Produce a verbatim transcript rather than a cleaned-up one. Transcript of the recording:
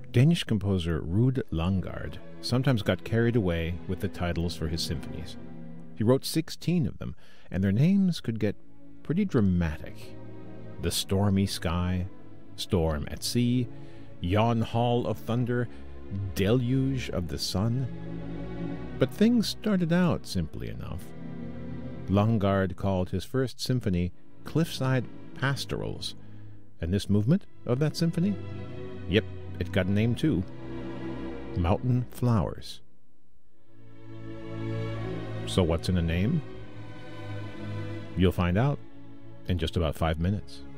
Danish composer Ruud Langgaard sometimes got carried away with the titles for his symphonies. He wrote sixteen of them, and their names could get pretty dramatic. The Stormy Sky, Storm at Sea, Yon Hall of Thunder, Deluge of the Sun. But things started out simply enough. Langgaard called his first symphony Cliffside Pastorals, and this movement of that symphony? Yep, it got a name too. Mountain Flowers. So what's in a name? You'll find out in just about five minutes.